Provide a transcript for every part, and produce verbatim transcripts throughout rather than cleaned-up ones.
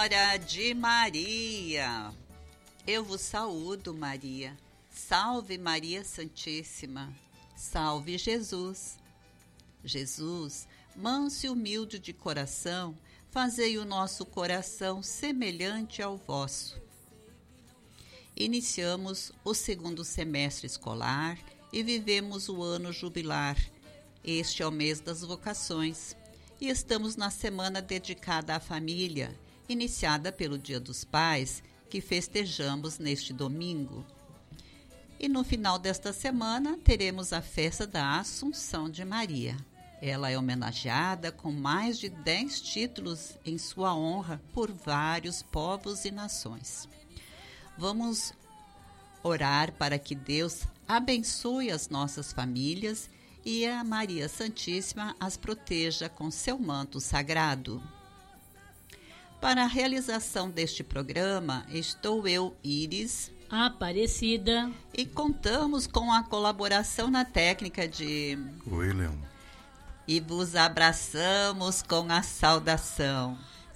Hora de Maria. Eu vos saúdo, Maria. Salve Maria Santíssima. Salve Jesus. Jesus, manso e humilde de coração, fazei o nosso coração semelhante ao vosso. Iniciamos o segundo semestre escolar e vivemos o ano jubilar. Este é o mês das vocações e estamos na semana dedicada à família, iniciada pelo Dia dos Pais, que festejamos neste domingo. E no final desta semana teremos a festa da Assunção de Maria. Ela é homenageada com mais de dez títulos em sua honra por vários povos e nações. Vamos orar para que Deus abençoe as nossas famílias e a Maria Santíssima as proteja com seu manto sagrado. Para a realização deste programa, estou eu, Iris Aparecida, e contamos com a colaboração na técnica de William. E vos abraçamos com a saudação.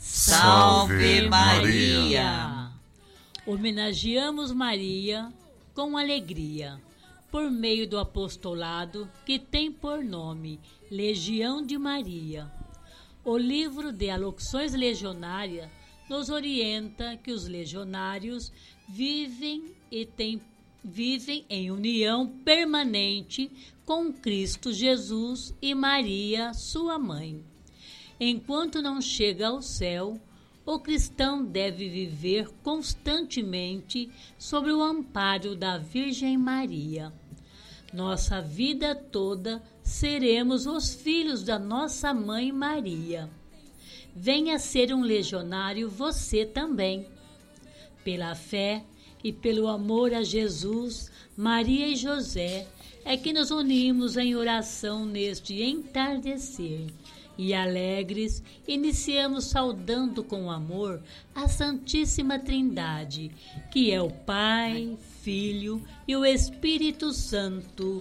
Salve Maria! Maria! Homenageamos Maria com alegria, por meio do apostolado que tem por nome Legião de Maria. O livro de Alocuções Legionárias nos orienta que os legionários vivem e têm, vivem em união permanente com Cristo Jesus e Maria, sua mãe. Enquanto não chega ao céu, o cristão deve viver constantemente sob o amparo da Virgem Maria. Nossa vida toda seremos os filhos da nossa mãe Maria. Venha ser um legionário você também. Pela fé e pelo amor a Jesus, Maria e José, é que nos unimos em oração neste entardecer. E alegres, iniciamos saudando com amor a Santíssima Trindade, que é o Pai, Filho e o Espírito Santo.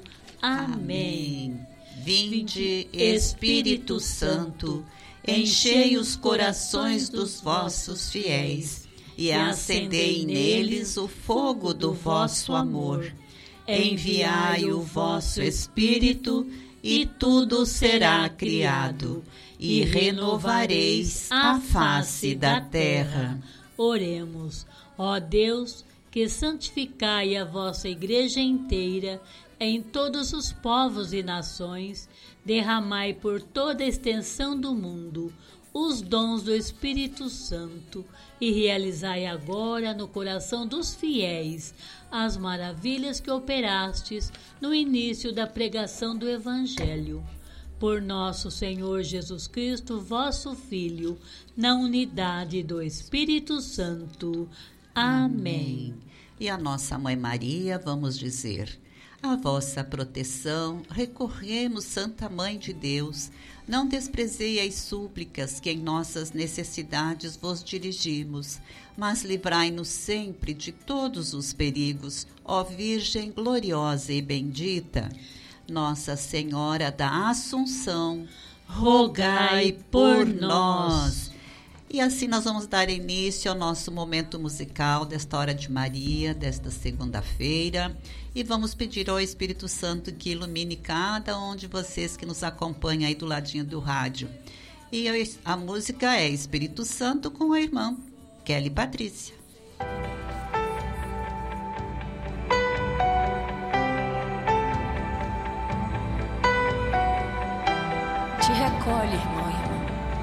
Amém. Vinde, Espírito Santo, enchei os corações dos vossos fiéis e acendei neles o fogo do vosso amor. Enviai o vosso Espírito e tudo será criado, e renovareis a face da terra. Oremos, ó Deus, que santificai a vossa Igreja inteira em todos os povos e nações, derramai por toda a extensão do mundo os dons do Espírito Santo e realizai agora no coração dos fiéis as maravilhas que operastes no início da pregação do Evangelho. Por nosso Senhor Jesus Cristo, vosso Filho, na unidade do Espírito Santo. Amém. E a nossa Mãe Maria, vamos dizer: a vossa proteção recorremos, Santa Mãe de Deus. Não desprezei as súplicas que em nossas necessidades vos dirigimos, mas livrai-nos sempre de todos os perigos, ó Virgem gloriosa e bendita. Nossa Senhora da Assunção, rogai por nós. E assim nós vamos dar início ao nosso momento musical desta Hora de Maria, desta segunda-feira. E vamos pedir ao Espírito Santo que ilumine cada um de vocês que nos acompanha aí do ladinho do rádio. E a música é Espírito Santo com a irmã Kelly Patrícia. Te recolhe, irmão.